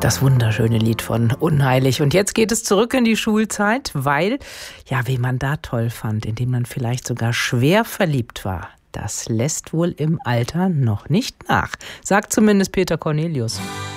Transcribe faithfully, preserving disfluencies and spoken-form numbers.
Das wunderschöne Lied von Unheilig. Und jetzt geht es zurück in die Schulzeit, weil, ja, wen man da toll fand, in dem man vielleicht sogar schwer verliebt war, das lässt wohl im Alter noch nicht nach, sagt zumindest Peter Cornelius.